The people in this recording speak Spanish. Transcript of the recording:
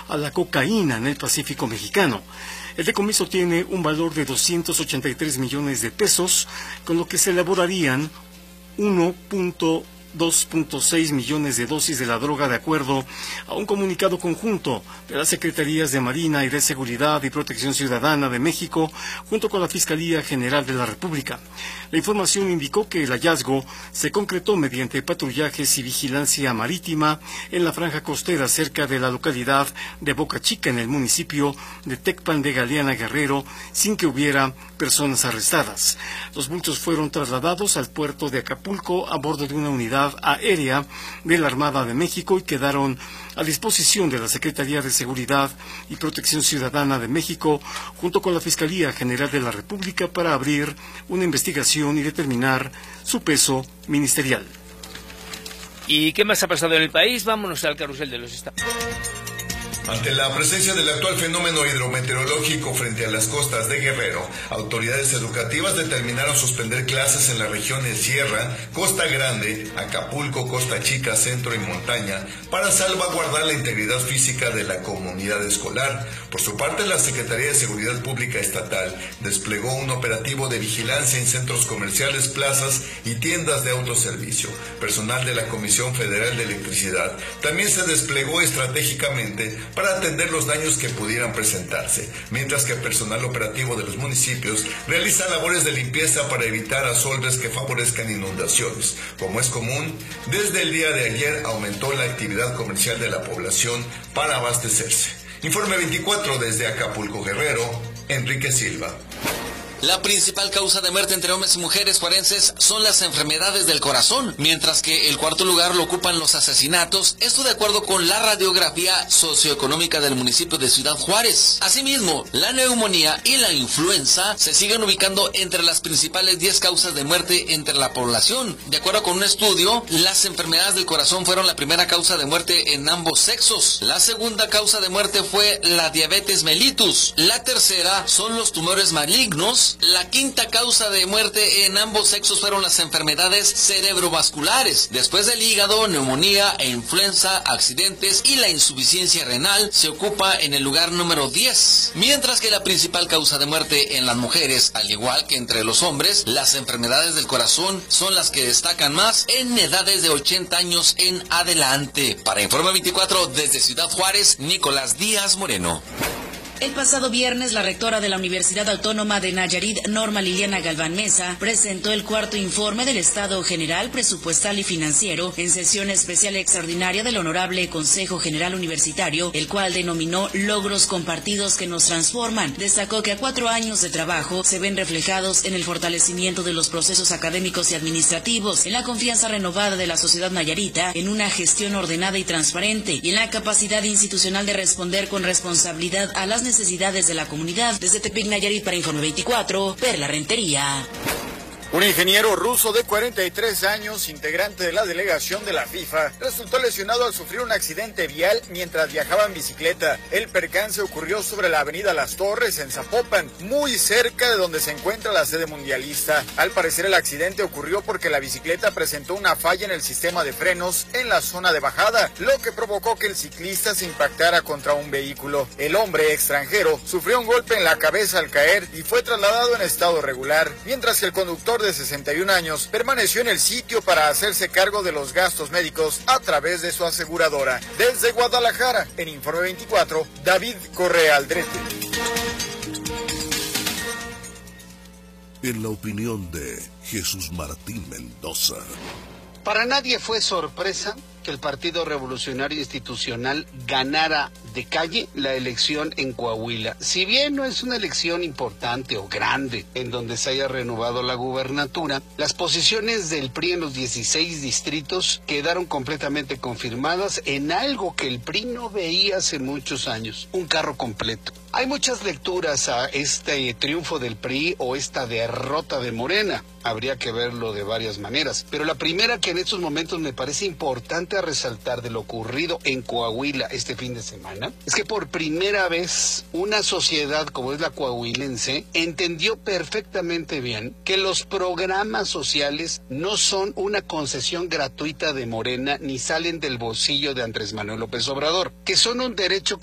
a la cocaína en el Pacífico mexicano. El decomiso tiene un valor de 283 millones de pesos, con lo que se elaborarían 2.6 millones de dosis de la droga, de acuerdo a un comunicado conjunto de las Secretarías de Marina y de Seguridad y Protección Ciudadana de México, junto con la Fiscalía General de la República. La información indicó que el hallazgo se concretó mediante patrullajes y vigilancia marítima en la franja costera cerca de la localidad de Boca Chica, en el municipio de Tecpan de Galeana, Guerrero, sin que hubiera personas arrestadas. Los bultos fueron trasladados al puerto de Acapulco a bordo de una unidad aérea de la Armada de México y quedaron a disposición de la Secretaría de Seguridad y Protección Ciudadana de México junto con la Fiscalía General de la República para abrir una investigación y determinar su peso ministerial. ¿Y qué más ha pasado en el país? Vámonos al carrusel de los estados. Ante la presencia del actual fenómeno hidrometeorológico frente a las costas de Guerrero, autoridades educativas determinaron suspender clases en las regiones Sierra, Costa Grande, Acapulco, Costa Chica, Centro y Montaña para salvaguardar la integridad física de la comunidad escolar. Por su parte, la Secretaría de Seguridad Pública Estatal desplegó un operativo de vigilancia en centros comerciales, plazas y tiendas de autoservicio. Personal de la Comisión Federal de Electricidad también se desplegó estratégicamente para atender los daños que pudieran presentarse, mientras que personal operativo de los municipios realiza labores de limpieza para evitar asolves que favorezcan inundaciones. Como es común, desde el día de ayer aumentó la actividad comercial de la población para abastecerse. Informe 24 desde Acapulco, Guerrero, Enrique Silva. La principal causa de muerte entre hombres y mujeres juarenses son las enfermedades del corazón, mientras que el cuarto lugar lo ocupan los asesinatos, esto de acuerdo con la radiografía socioeconómica del municipio de Ciudad Juárez. Asimismo, la neumonía y la influenza se siguen ubicando entre las principales 10 causas de muerte entre la población. De acuerdo con un estudio, las enfermedades del corazón fueron la primera causa de muerte en ambos sexos. La segunda causa de muerte fue la diabetes mellitus. La tercera son los tumores malignos. La quinta causa de muerte en ambos sexos fueron las enfermedades cerebrovasculares. Después del hígado, neumonía e influenza, accidentes y la insuficiencia renal se ocupa en el lugar número 10. Mientras que la principal causa de muerte en las mujeres, al igual que entre los hombres, las enfermedades del corazón son las que destacan más en edades de 80 años en adelante. Para Informe 24 desde Ciudad Juárez, Nicolás Díaz Moreno. El pasado viernes, la rectora de la Universidad Autónoma de Nayarit, Norma Liliana Galván Mesa, presentó el cuarto informe del Estado General Presupuestal y Financiero en sesión especial extraordinaria del Honorable Consejo General Universitario, el cual denominó Logros Compartidos que nos transforman. Destacó que a 4 años de trabajo se ven reflejados en el fortalecimiento de los procesos académicos y administrativos, en la confianza renovada de la sociedad nayarita, en una gestión ordenada y transparente, y en la capacidad institucional de responder con responsabilidad a las necesidades de la comunidad. Desde Tepic, Nayarit, para Informe 24, Perla Rentería. Un ingeniero ruso de 43 años, integrante de la delegación de la FIFA, resultó lesionado al sufrir un accidente vial mientras viajaba en bicicleta. El percance ocurrió sobre la avenida Las Torres, en Zapopan, muy cerca de donde se encuentra la sede mundialista. Al parecer, el accidente ocurrió porque la bicicleta presentó una falla en el sistema de frenos en la zona de bajada, lo que provocó que el ciclista se impactara contra un vehículo. El hombre extranjero sufrió un golpe en la cabeza al caer y fue trasladado en estado regular, mientras que el conductor de 61 años permaneció en el sitio para hacerse cargo de los gastos médicos a través de su aseguradora. Desde Guadalajara, en Informe 24, David Correa Aldrete. En la opinión de Jesús Martín Mendoza. Para nadie fue sorpresa que el Partido Revolucionario Institucional ganara de calle la elección en Coahuila. Si bien no es una elección importante o grande en donde se haya renovado la gubernatura, las posiciones del PRI en los 16 distritos quedaron completamente confirmadas en algo que el PRI no veía hace muchos años, un carro completo. Hay muchas lecturas a este triunfo del PRI o esta derrota de Morena. Habría que verlo de varias maneras. Pero la primera que en estos momentos me parece importante a resaltar de lo ocurrido en Coahuila este fin de semana es que por primera vez una sociedad como es la coahuilense entendió perfectamente bien que los programas sociales no son una concesión gratuita de Morena ni salen del bolsillo de Andrés Manuel López Obrador, que son un derecho